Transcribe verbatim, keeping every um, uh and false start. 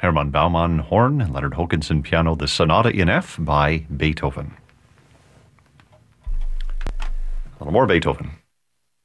Hermann Baumann, horn, and Leonard Hokinson, piano, the Sonata in F by Beethoven. A little more Beethoven.